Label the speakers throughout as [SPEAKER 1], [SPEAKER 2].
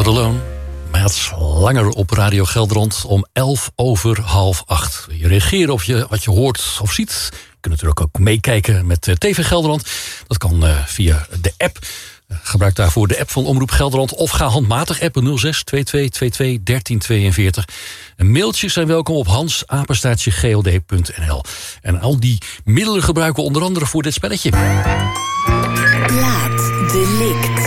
[SPEAKER 1] Not Alone. Maats Langer op Radio Gelderland om 7:11. Je reageren op wat je hoort of ziet. Je kunt natuurlijk ook meekijken met TV Gelderland. Dat kan via de app. Gebruik daarvoor de app van Omroep Gelderland. Of ga handmatig appen 06 22 22 1342. Mailtjes zijn welkom op hans@gld.nl. En al die middelen gebruiken we onder andere voor dit spelletje.
[SPEAKER 2] Plaatdelict.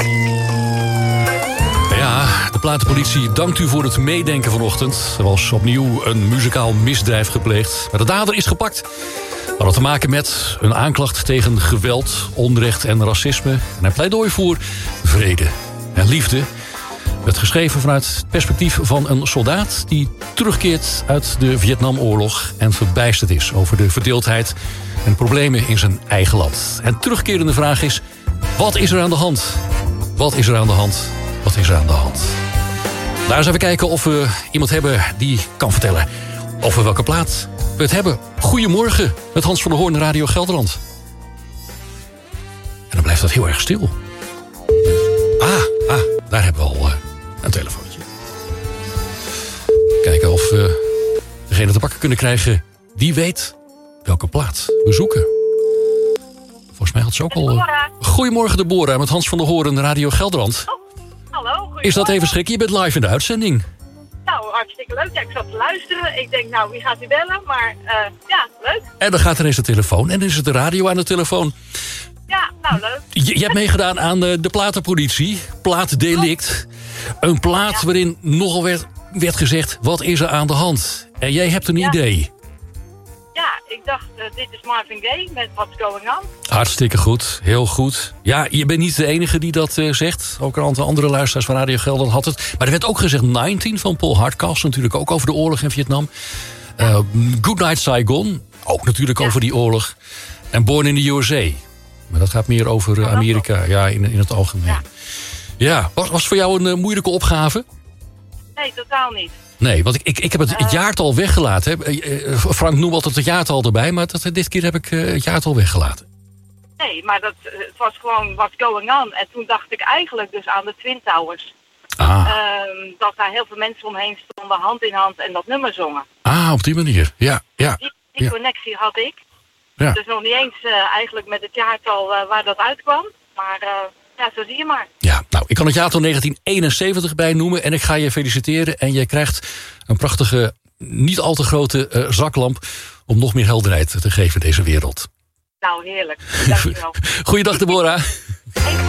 [SPEAKER 1] Ja, de platenpolitie dankt u voor het meedenken vanochtend. Er was opnieuw een muzikaal misdrijf gepleegd. Maar de dader is gepakt. Dat had te maken met een aanklacht tegen geweld, onrecht en racisme. En een pleidooi voor vrede en liefde. Het geschreven vanuit het perspectief van een soldaat die terugkeert uit de Vietnamoorlog en verbijsterd is over de verdeeldheid en problemen in zijn eigen land. En terugkerende vraag is, wat is er aan de hand? Wat is er aan de hand? Wat is er aan de hand? Daar eens even kijken of we iemand hebben die kan vertellen over welke plaat we het hebben. Goedemorgen, met Hans van der Hoorn, Radio Gelderland. En dan blijft dat heel erg stil. Daar hebben we al een telefoontje. Kijken of we degene te pakken kunnen krijgen die weet welke plaat we zoeken. Volgens mij had ze ook al... Goedemorgen Deborah, met Hans van der Hoorn, Radio Gelderland.
[SPEAKER 3] Hallo, goedemorgen.
[SPEAKER 1] Is dat even schrikken? Je bent live in de uitzending.
[SPEAKER 3] Nou, hartstikke leuk. Ja, ik zat te luisteren. Ik denk, nou, wie gaat u bellen? Maar ja, leuk.
[SPEAKER 1] En dan gaat er eens de telefoon. En dan is het de radio aan de telefoon.
[SPEAKER 3] Ja, nou, leuk.
[SPEAKER 1] Je hebt meegedaan aan de platenpolitie. Plaatdelict. Een plaat waarin nogal werd gezegd, wat is er aan de hand? En jij hebt een idee.
[SPEAKER 3] Ja, ik dacht, dit is Marvin Gaye met What's Going On.
[SPEAKER 1] Hartstikke goed, heel goed. Ja, je bent niet de enige die dat zegt. Ook een aantal andere luisteraars van Radio Gelderland had het. Maar er werd ook gezegd 19 van Paul Hardcastle, natuurlijk ook over de oorlog in Vietnam. Goodnight Saigon, ook natuurlijk over die oorlog. En Born in the USA. Maar dat gaat meer over Amerika, ja, in het algemeen. Ja, was het voor jou een moeilijke opgave?
[SPEAKER 3] Nee, totaal niet.
[SPEAKER 1] Nee, want ik heb het jaartal weggelaten. Frank noemt altijd het jaartal erbij, maar dit keer heb ik het jaartal weggelaten.
[SPEAKER 3] Nee, maar het was gewoon What's Going On. En toen dacht ik eigenlijk dus aan de Twin Towers. Dat daar heel veel mensen omheen stonden, hand in hand, en dat nummer zongen.
[SPEAKER 1] Op die manier, ja.
[SPEAKER 3] Die connectie had ik.
[SPEAKER 1] Ja.
[SPEAKER 3] Dus nog niet eens eigenlijk met het jaartal waar dat uitkwam. Maar ja, zo zie je maar.
[SPEAKER 1] Ja, nou, ik kan het jaartal 1971 bij noemen en ik ga je feliciteren. En jij krijgt een prachtige, niet al te grote zaklamp om nog meer helderheid te geven in deze wereld.
[SPEAKER 3] Nou, heerlijk. Dankjewel.
[SPEAKER 1] Goeiedag, Deborah.